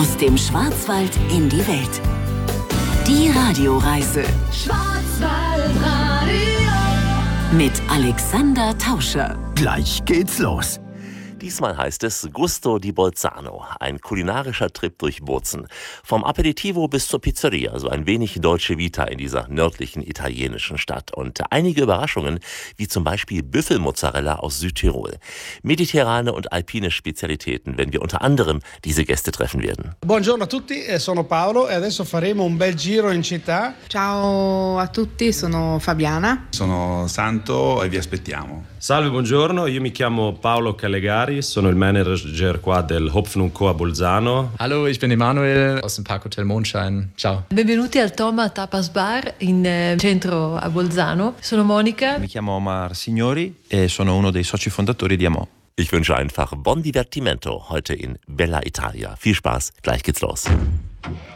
Aus dem Schwarzwald in die Welt. Die Radioreise Schwarzwaldradio mit Alexander Tauscher. Gleich geht's los. Diesmal heißt es Gusto di Bolzano, ein kulinarischer Trip durch Bozen. Vom Aperitivo bis zur Pizzeria, so ein wenig Dolce Vita in dieser nördlichen italienischen Stadt. Und einige Überraschungen, wie zum Beispiel Büffelmozzarella aus Südtirol. Mediterrane und alpine Spezialitäten, wenn wir unter anderem diese Gäste treffen werden. Buongiorno a tutti, sono Paolo e adesso faremo un bel giro in città. Ciao a tutti, sono Fabiana. Sono Santo e vi aspettiamo. Salve, buongiorno, io mi chiamo Paolo Callegari, sono il manager qua del Hopfen & Co a Bolzano. Hallo, ich bin Emanuel aus dem Parkhotel Mondschein. Ciao. Benvenuti al Toma Tapas Bar in centro a Bolzano. Sono Monica. Mi chiamo Omar Signori e sono uno dei soci fondatori di Amò. Ich wünsche einfach Buon Divertimento heute in Bella Italia. Viel Spaß, gleich geht's los.